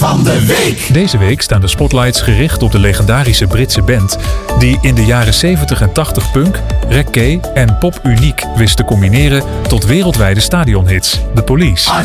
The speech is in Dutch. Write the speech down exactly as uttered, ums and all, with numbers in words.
van de week. Deze week staan de spotlights gericht op de legendarische Britse band die in de jaren zeventig en tachtig punk, reggae en pop uniek wist te combineren tot wereldwijde stadionhits, The Police.